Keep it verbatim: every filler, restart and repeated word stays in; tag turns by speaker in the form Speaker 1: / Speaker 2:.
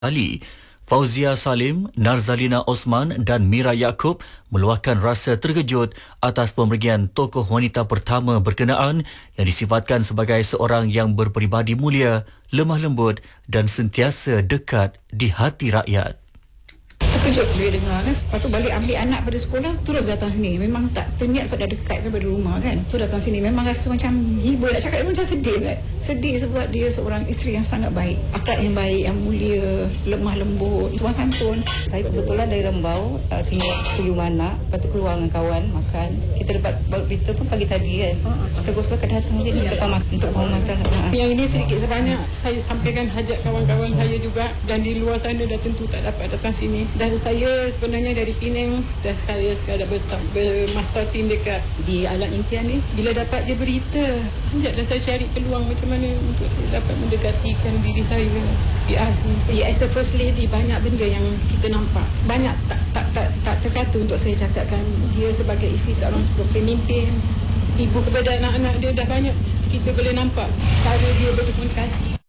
Speaker 1: Ali, Fauzia Salim, Narzalina Osman dan Mira Yaakob meluahkan rasa terkejut atas pemergian tokoh wanita pertama berkenaan yang disifatkan sebagai seorang yang berperibadi mulia, lemah lembut dan sentiasa dekat di hati rakyat.
Speaker 2: Terkejut dia dengar kan. Lepas tu balik ambil anak pada sekolah, terus datang sini. Memang tak terniat pada dekat daripada rumah kan. Tu datang sini memang rasa macam ibu nak cakap macam sedih kan. Sedih sebab dia seorang isteri yang sangat baik. Akhlak yang baik, yang mulia, lemah lembut, tuan santun.
Speaker 3: Saya kebetulan dari Rembau, uh, sini Tuyu Mana. Lepas tu keluar dengan kawan makan. Kita dapat baru kita pun pagi tadi kan. Kita gosok ke datang sini kita makan untuk penghormatan.
Speaker 2: Yang ini sedikit sebanyak saya sampaikan hajat kawan-kawan saya juga, dan di luar sana dah tentu tak dapat datang sini. Dan saya sebenarnya dari Penang dan sekali sekadar bermaster team dekat di Alam Impian ni. Bila dapat je berita, hajat dan saya cari peluang macam mana untuk saya dapat mendekatikan diri saya di Azmi. Ya, as a first lady, banyak benda yang kita nampak. Banyak tak tak tak, tak terkata untuk saya cakapkan. Dia sebagai isteri seorang pemimpin, ibu kepada anak-anak dia, dah banyak kita boleh nampak cara dia berkomunikasi.